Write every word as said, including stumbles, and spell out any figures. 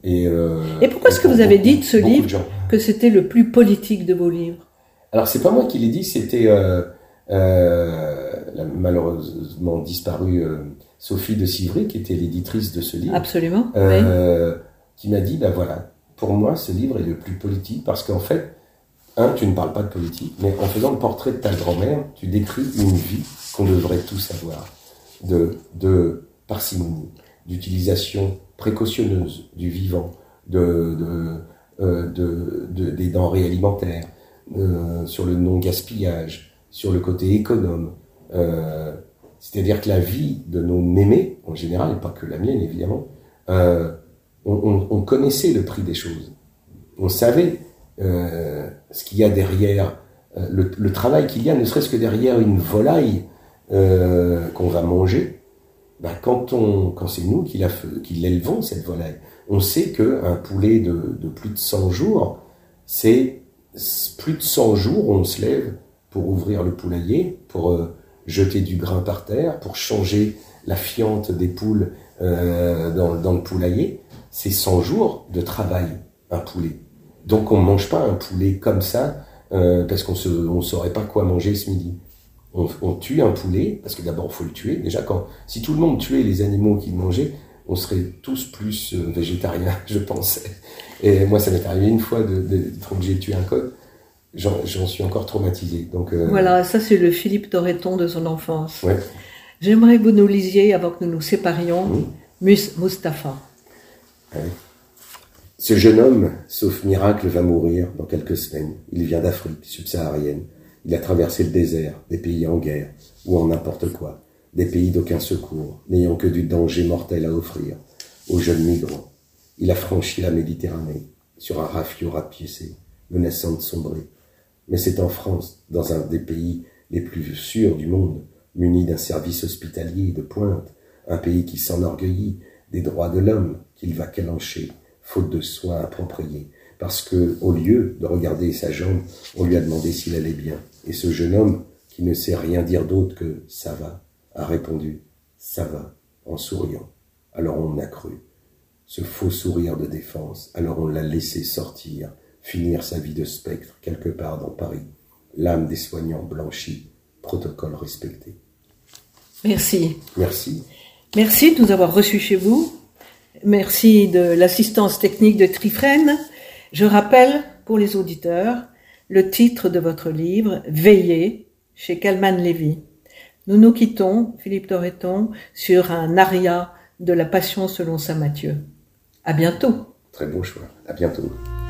Et, euh, et pourquoi est-ce que vous avez dit de ce livre de que c'était le plus politique de vos livres? Alors, c'est pas moi qui l'ai dit, c'était euh, euh, la malheureusement disparue euh, Sophie de Civry, qui était l'éditrice de ce livre. Absolument, euh, oui. Qui m'a dit, ben voilà, pour moi, ce livre est le plus politique, parce qu'en fait, un, tu ne parles pas de politique, mais en faisant le portrait de ta grand-mère, tu décris une vie qu'on devrait tous avoir, de, de parcimonie, d'utilisation précautionneuse du vivant, de, de, euh, de, de, des denrées alimentaires, euh, sur le non-gaspillage, sur le côté économe. Euh, c'est-à-dire que la vie de nos mémés, en général, et pas que la mienne évidemment, euh, on, on, on connaissait le prix des choses. On savait euh, ce qu'il y a derrière, euh, le, le travail qu'il y a, ne serait-ce que derrière une volaille euh, qu'on va manger. Ben, quand on, quand c'est nous qui, la, qui l'élevons, cette volaille, on sait qu'un poulet de, de plus de cent jours, c'est plus de cent jours où on se lève pour ouvrir le poulailler, pour euh, jeter du grain par terre, pour changer la fiente des poules euh, dans, dans le poulailler. C'est cent jours de travail, un poulet. Donc on ne mange pas un poulet comme ça, euh, parce qu'on ne saurait pas quoi manger ce midi. On, on tue un poulet, parce que d'abord il faut le tuer. Déjà, quand, si tout le monde tuait les animaux qu'il mangeait, on serait tous plus euh, végétariens, je pense. Et moi, ça m'est arrivé une fois de, de, d'être obligé de tuer un coq. J'en, j'en suis encore traumatisé. Donc, euh... Voilà, ça c'est le Philippe Torreton de son enfance. Ouais. J'aimerais que vous nous lisiez, avant que nous nous séparions, mmh. Mus Mustapha. Ouais. Ce jeune homme, sauf miracle, va mourir dans quelques semaines. Il vient d'Afrique subsaharienne. Il a traversé le désert, des pays en guerre, ou en n'importe quoi, des pays d'aucun secours, n'ayant que du danger mortel à offrir aux jeunes migrants. Il a franchi la Méditerranée, sur un rafiot rapiécé, menaçant de sombrer. Mais c'est en France, dans un des pays les plus sûrs du monde, muni d'un service hospitalier de pointe, un pays qui s'enorgueillit des droits de l'homme, qu'il va calancher, faute de soins appropriés, parce que, au lieu de regarder sa jambe, on lui a demandé s'il allait bien. Et ce jeune homme, qui ne sait rien dire d'autre que « ça va », a répondu « ça va » en souriant. Alors on a cru. Ce faux sourire de défense, alors on l'a laissé sortir, finir sa vie de spectre quelque part dans Paris. L'âme des soignants blanchie, protocole respecté. Merci. Merci. Merci de nous avoir reçus chez vous. Merci de l'assistance technique de Trifren. Je rappelle, pour les auditeurs, le titre de votre livre, Veillez, chez Calman Lévy. Nous nous quittons, Philippe Torreton, sur un aria de la Passion selon saint Matthieu. À bientôt. Très bon choix. À bientôt.